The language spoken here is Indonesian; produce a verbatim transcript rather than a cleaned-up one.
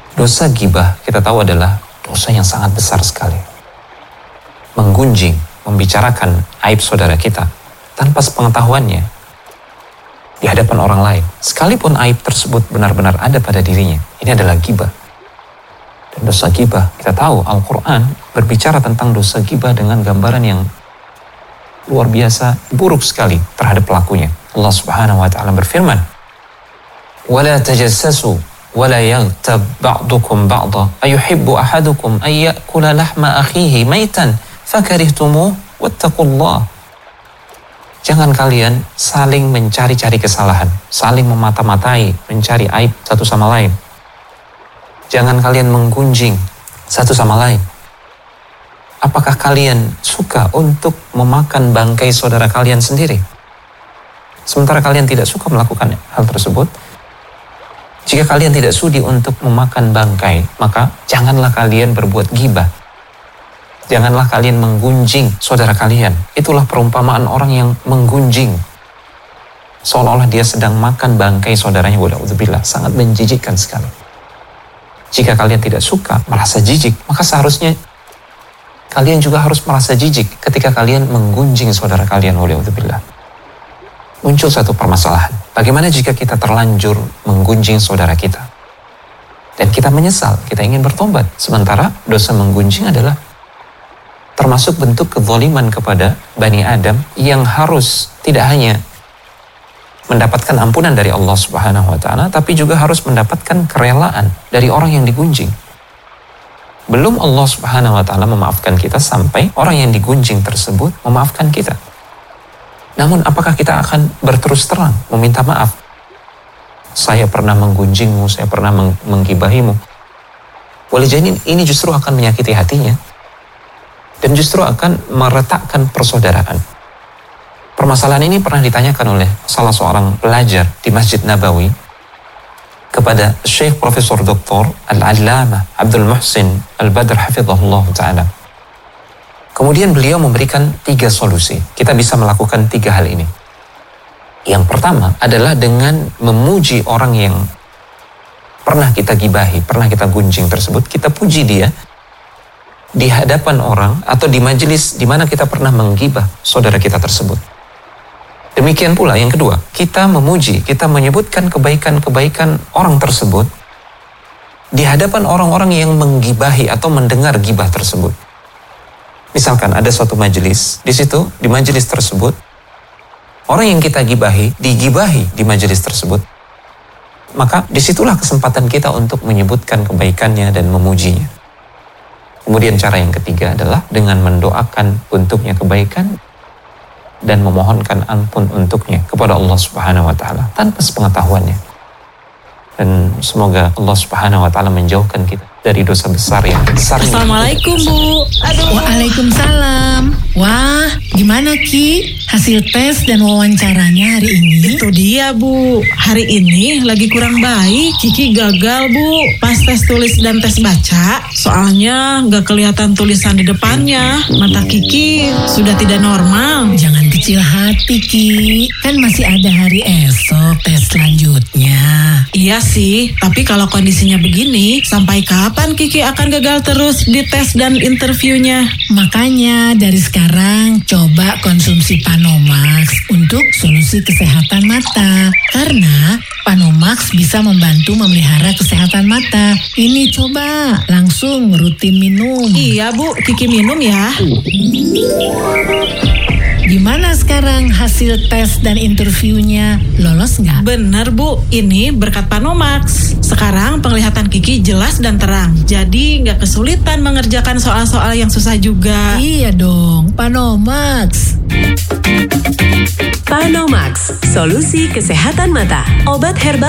Dosa ghibah kita tahu adalah dosa yang sangat besar sekali. Menggunjing, membicarakan aib saudara kita tanpa sepengetahuannya di hadapan orang lain, sekalipun aib tersebut benar-benar ada pada dirinya, ini adalah ghibah. Dan dosa ghibah, kita tahu Al-Quran berbicara tentang dosa ghibah dengan gambaran yang luar biasa buruk sekali terhadap pelakunya. Allah Subhanahu wa taala berfirman, "Wala tajassasu wala yaghtab ba'dukum ba'dha ayuhibbu ahadukum ay ya'kula lahma akhihi maitan fakarihtumuh wattaqullah." Jangan kalian saling mencari-cari kesalahan, saling memata-matai, mencari aib satu sama lain. Jangan kalian menggunjing satu sama lain. Apakah kalian suka untuk memakan bangkai saudara kalian sendiri? Sementara kalian tidak suka melakukan hal tersebut. Jika kalian tidak sudi untuk memakan bangkai, maka janganlah kalian berbuat ghibah. Janganlah kalian menggunjing saudara kalian. Itulah perumpamaan orang yang menggunjing, seolah-olah dia sedang makan bangkai saudaranya. Wala'udzubillah, sangat menjijikkan sekali. Jika kalian tidak suka, merasa jijik, maka seharusnya kalian juga harus merasa jijik ketika kalian menggunjing saudara kalian. Wala'udzubillah. Muncul satu permasalahan. Bagaimana jika kita terlanjur menggunjing saudara kita? Dan kita menyesal, kita ingin bertobat. Sementara dosa menggunjing adalah termasuk bentuk kezaliman kepada Bani Adam yang harus tidak hanya mendapatkan ampunan dari Allah Subhanahu wa taala, tapi juga harus mendapatkan kerelaan dari orang yang digunjing. Belum Allah Subhanahu wa taala memaafkan kita sampai orang yang digunjing tersebut memaafkan kita. Namun apakah kita akan berterus terang meminta maaf? Saya pernah menggunjingmu, saya pernah meng- menggibahimu. Boleh jadi ini justru akan menyakiti hatinya dan justru akan meretakkan persaudaraan. Permasalahan ini pernah ditanyakan oleh salah seorang pelajar di Masjid Nabawi kepada Syekh Profesor Doktor Al-Allamah Abdul Muhsin Al-Badr hafizahullah ta'ala. Kemudian beliau memberikan tiga solusi. Kita bisa melakukan tiga hal ini. Yang pertama adalah dengan memuji orang yang pernah kita gibahi, pernah kita gunjing tersebut, kita puji dia di hadapan orang atau di majelis di mana kita pernah menggibah saudara kita tersebut. Demikian pula yang kedua, kita memuji, kita menyebutkan kebaikan-kebaikan orang tersebut di hadapan orang-orang yang menggibahi atau mendengar gibah tersebut. Misalkan ada suatu majelis, di situ di majelis tersebut orang yang kita gibahi digibahi di majelis tersebut, maka disitulah kesempatan kita untuk menyebutkan kebaikannya dan memujinya. Kemudian cara yang ketiga adalah dengan mendoakan untuknya kebaikan dan memohonkan ampun untuknya kepada Allah Subhanahu wa taala tanpa sepengetahuannya. Dan semoga Allah Subhanahu wa taala menjauhkan kita dari dosa besar yang besar. Assalamualaikum, Bu. Aduh. Waalaikumsalam. Wah, gimana Ki? Hasil tes dan wawancaranya hari ini? Itu dia, Bu. Hari ini lagi kurang baik. Kiki gagal, Bu. Pas tes tulis dan tes baca, soalnya nggak kelihatan tulisan di depannya. Mata Kiki sudah tidak normal. Jangan kecil hati, Ki. Kan masih ada hari esok tes selanjutnya. Iya sih, tapi kalau kondisinya begini, sampai kapan Kiki akan gagal terus di tes dan interviewnya? Makanya dari sekarang coba konsumsi Panomax untuk solusi kesehatan mata. Karena Panomax bisa membantu memelihara kesehatan mata. Ini coba langsung rutin minum. Iya, Bu, Kiki minum ya. Gimana sekarang hasil tes dan interviewnya? Lolos nggak? Bener, Bu, ini berkat Panomax. Sekarang penglihatan Kiki jelas dan terang. Jadi nggak kesulitan mengerjakan soal-soal yang susah juga. Iya dong, Panomax. Panomax, solusi kesehatan mata. Obat herbal